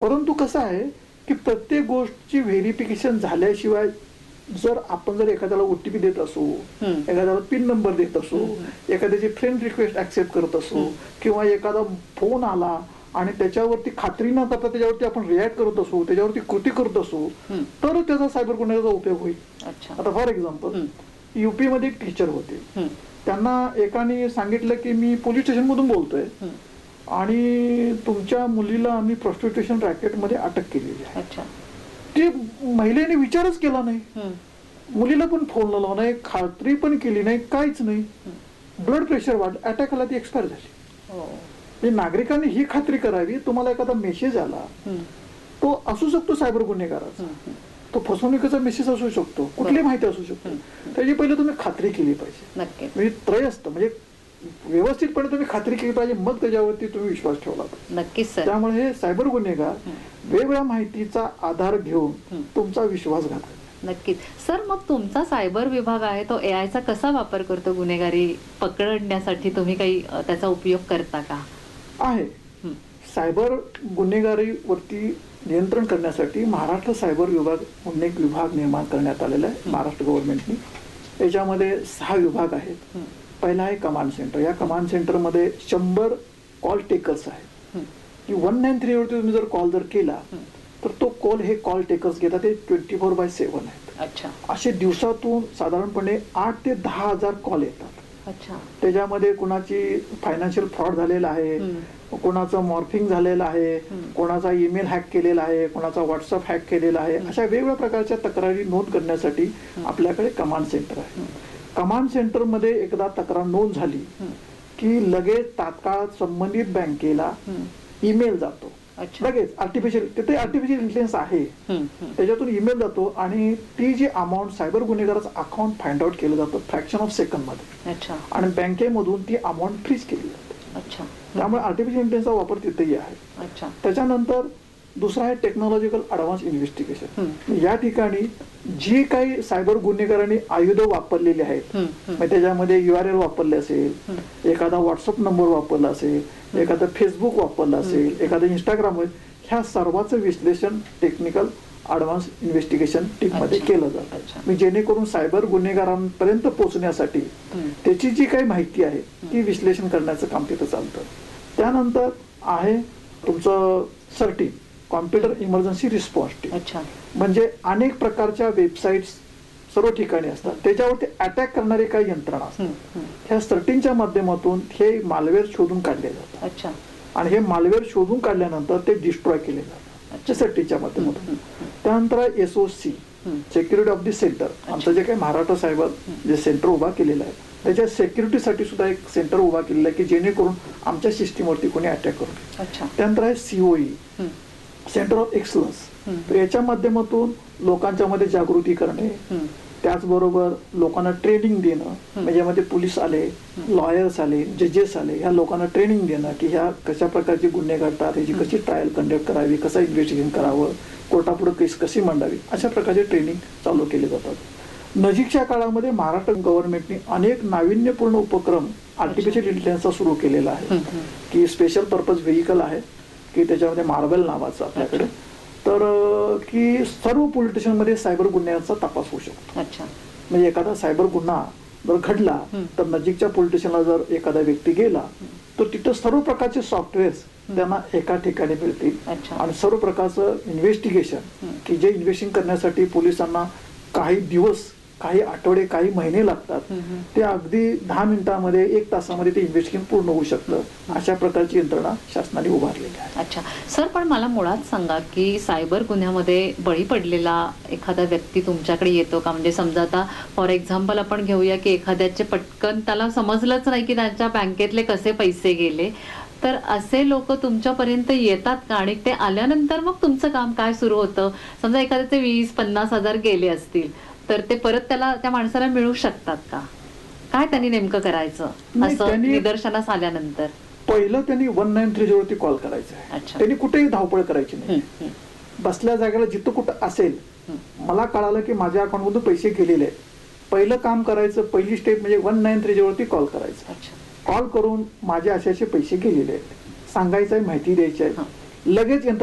परंतु कसं आहे की प्रत्येक गोष्टची व्हेरिफिकेशन झाल्याशिवाय जर एखाद्याला ओटीपी देत असू, एखाद्याला पिन नंबर देत असू, एखाद्याची फ्रेंड रिक्वेस्ट ऍक्सेप्ट करत असू, किंवा एखादा फोन आला आणि त्याच्यावरती खात्री न करता त्याच्यावरती आपण रिॲक्ट करत असू, त्याच्यावरती कृती करत असू, तर त्याचा सायबर गुन्ह्याचा उपयोग होईल. आता फॉर एक्झाम्पल युपी मध्ये एक टीचर होते, त्यांना एकाने सांगितलं की मी पोलीस स्टेशन मधून बोलतोय आणि तुमच्या मुलीला आम्ही प्रॉस्टिट्यूशन रॅकेटमध्ये अटक केलेली आहे. ते महिलेने विचारच केला नाही, मुलीला पण फोन लावला नाही, खात्री पण केली नाही, काहीच नाही. ब्लड प्रेशर वाढलं, अटॅक आला, ती एक्सपायर झाली. म्हणजे नागरिकांनी ही खात्री करावी, तुम्हाला एखादा मेसेज आला, तो असू शकतो सायबर गुन्हेगाराचा, तो फसवणुकीचा मेसेज असू शकतो, कुठली माहिती असू शकतो, त्याची पहिले तुम्ही खात्री केली पाहिजे. म्हणजे त्रयस्थ म्हणजे व्यवस्थितपणे तुम्ही खात्री केली पाहिजे, मग त्याच्यावरती तुम्ही विश्वास ठेवला पाहिजे. नक्कीच. त्यामुळे हे सायबर गुन्हेगार वेगवेगळ्या माहितीचा आधार घेऊन तुमचा विश्वासघात करतात. नक्कीच सर. मग तुमचा सायबर विभाग आहे तो AI चा कसा वापर करतो गुन्हेगारी पकडण्यासाठी? तुम्ही काही त्याचा उपयोग करता का? आहे. सायबर गुन्हेगारीवरती नियंत्रण करण्यासाठी महाराष्ट्र सायबर विभाग एक विभाग निर्माण करण्यात आलेला आहे महाराष्ट्र गव्हर्नमेंटनी. याच्यामध्ये 6 विभाग आहेत. पहिला आहे कमांड सेंटर. या कमांड सेंटरमध्ये 100 कॉल टेकर्स आहेत की 193 वरती तुम्ही जर कॉल केला तर तो कॉल हे कॉल टेकर्स घेतात. ते 24/7 आहेत. असे दिवसातून साधारणपणे 8 ते 10,000 कॉल येतात. त्याच्यामध्ये कोणाची फायनान्शियल फ्रॉड झालेला आहे, कोणाचं मॉर्फिंग झालेलं आहे, कोणाचा ईमेल हॅक केलेला आहे, कोणाचा व्हॉट्सअप हॅक केलेला आहे. अशा वेगवेगळ्या प्रकारच्या तक्रारी नोंद करण्यासाठी आपल्याकडे कमांड सेंटर आहे. कमांड सेंटर मध्ये एकदा तक्रार नोंद झाली की लगेच तात्काळ संबंधित बँकेला ईमेल जातो. लगेच आर्टिफिशियल इंटेलिजन्स आहे, त्याच्यातून ईमेल जातो आणि ती जी amount cyber गुन्हेगाराचं account find out केलं जातं फ्रॅक्शन ऑफ सेकंड मध्ये, आणि बँकेमधून ती अमाऊंट फ्रीज केली जाते. त्यामुळे आर्टिफिशियल इंटेलिजन्सचा वापर तिथेही आहे. त्याच्यानंतर दुसरा आहे टेक्नॉलॉजिकल ऍडव्हान्स इन्व्हेस्टिगेशन. या ठिकाणी जी काही सायबर गुन्हेगारांनी आयुध वापरलेली आहेत, त्याच्यामध्ये URL वापरले असेल, एखादा व्हॉट्सअप नंबर वापरला असेल, एखादा फेसबुक वापरला असेल, एखादा इंस्टाग्राम, ह्या सर्वांचं विश्लेषण टेक्निकल ऍडव्हान्स इन्व्हेस्टिगेशन टीम मध्ये केलं जातं. जेणेकरून सायबर गुन्हेगारांपर्यंत पोहोचण्यासाठी त्याची जी काही माहिती आहे ती विश्लेषण करण्याचं काम तिथं चालतं. त्यानंतर आहे तुमचं certain computer emergency response team. म्हणजे अनेक प्रकारच्या वेबसाईट्स सर्व ठिकाणी असतात, त्याच्यावरती अटॅक करणारे काही यंत्रणा असतात. ह्या सर्टिनच्या माध्यमातून हे मालवेअर शोधून काढले जातात आणि हे मालवेअर शोधून काढल्यानंतर ते डिस्ट्रॉय केले जातात सर्टिनच्या माध्यमातून. त्यानंतर SOC security of the centre. आमचं जे काही महाराष्ट्र सायबर जे सेंटर उभा केलेलं आहे त्याच्या सेक्युरिटीसाठी सुद्धा एक सेंटर उभा केलेलं आहे की जेणेकरून आमच्या सिस्टीमवरती कोणी अटॅक करू नये. त्यानंतर आहे COE सेंटर ऑफ एक्सलन्स. याच्या माध्यमातून लोकांच्या मध्ये जागृती करणे, त्याचबरोबर लोकांना ट्रेनिंग देणं. म्हणजे पोलीस आले, लॉयर्स आले, जजेस आले, ह्या लोकांना ट्रेनिंग देणं की ह्या कशा प्रकारचे गुन्हे घडतात, ह्याची कशी ट्रायल कंडक्ट करावी, कसं इन्व्हेस्टिगेशन करावं, कोर्टापुढे केस कशी मांडावी, अशा प्रकारचे ट्रेनिंग चालू केले जातात. नजीकच्या काळामध्ये महाराष्ट्र गव्हर्नमेंटने अनेक नाविन्यपूर्ण उपक्रम आर्टिफिशियल इंटेलिजन्सचा सुरू केलेला आहे की स्पेशल पर्पज व्हेइकल आहे की त्याच्यामध्ये मार्बल नावाचं आपल्याकडे, तर की सर्व पोलीस स्टेशन मध्ये सायबर गुन्ह्यांचा तपास होऊ शकतो. म्हणजे एखादा सायबर गुन्हा जर घडला तर नजीकच्या पोलीस स्टेशनला जर एखादा व्यक्ती गेला तर तिथं सर्व प्रकारचे सॉफ्टवेअर्स त्यांना एका ठिकाणी मिळतील आणि सर्व प्रकारचं इन्व्हेस्टिगेशन की जे इन्व्हेस्टिगेशन करण्यासाठी पोलिसांना काही दिवस, काही आठवडे, काही महिने लागतात, ते अगदी 10 मिनिटांमध्ये 1 तासामध्ये ते इन्व्हेस्टिगेशन पूर्ण होऊ शकतं. अशा प्रकारची यंत्रणा शासनाने उभारलेली आहे. सर, पण मला मुळात सांगा की सायबर गुन्ह्यामध्ये बळी पडलेला एखादा व्यक्ती तुमच्याकडे येतो का? म्हणजे समजा आता फॉर एक्झाम्पल आपण घेऊया की एखाद्याचे पटकन त्याला समजलंच नाही की त्यांच्या बँकेतले कसे पैसे गेले, तर असे लोक तुमच्यापर्यंत येतात का? आणि ते आल्यानंतर मग तुमचं काम काय सुरू होतं? समजा एखाद्याचे 20-50 हजार गेले असतील तर ते परत त्या माणसाला मिळू शकतात का? काय त्यांनी नेमकं करायचं असं निदर्शनास आल्यानंतर? पहिलं त्यांनी 193 वरती कॉल करायचा आहे. त्यांनी कुठेही धावपळ करायची नाही. बसल्या जागेला जिथं कुठं असेल, मला कळालं की माझ्या अकाउंटमधून पैसे गेलेले आहेत, पहिलं काम करायचं, पहिली स्टेप म्हणजे 193 वरती कॉल करायचं. कॉल करून माझे असे पैसे गेलेले आहेत सांगायचं आहे, माहिती द्यायची आहे. लगेच